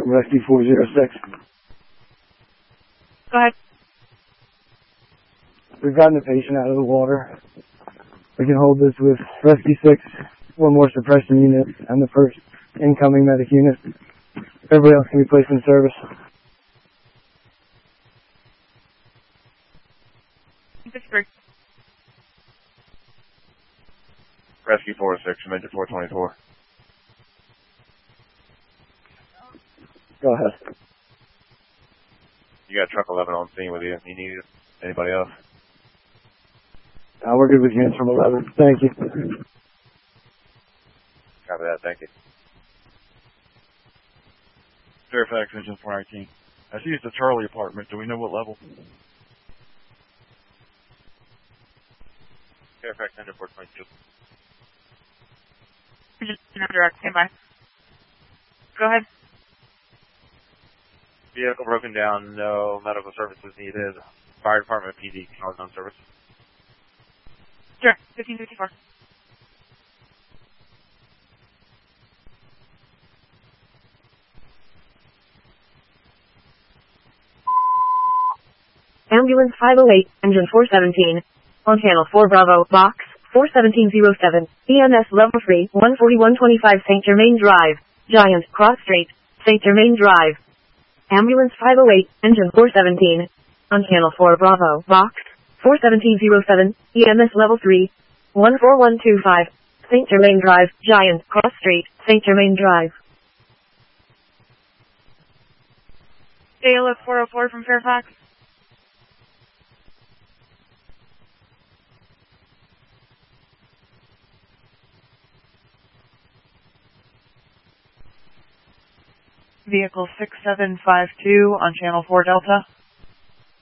Rescue 406. Go ahead. We've gotten the patient out of the water. We can hold this with Rescue 6, one more suppression unit, and the first incoming medic unit. Everybody else can be placed in service. Pittsburgh. Rescue 406, Major 424. Go ahead. You got truck 11 on scene with you. You need anybody else? We're good with units from 11. Thank you. Copy that. Thank you. Fairfax, Engine 419. I see it's the Charlie apartment. Do we know what level? Fairfax, Engine 422. Not direct. Stand by. Go ahead. Vehicle broken down. No medical services needed. Fire department, PD, cars on service. Sure. 1554. Ambulance 508, Engine 417. On Channel 4 Bravo, Box 41707. EMS Level 3, 14125 St. Germain Drive. Giant, Cross Street, St. Germain Drive. Ambulance 508, Engine 417. On Channel 4 Bravo, Box 41707. EMS Level 3, 14125. St. Germain Drive. Giant, Cross Street, St. Germain Drive. ALF 404 from Fairfax. Vehicle 6752 on Channel 4 Delta.